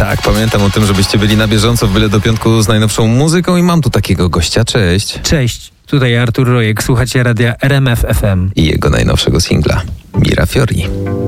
Tak, pamiętam o tym, żebyście byli na bieżąco w Byle do Piątku z najnowszą muzyką i mam tu takiego gościa. Cześć. Cześć, tutaj Artur Rojek, słuchacie radia RMF FM. I jego najnowszego singla, Mira Fiori.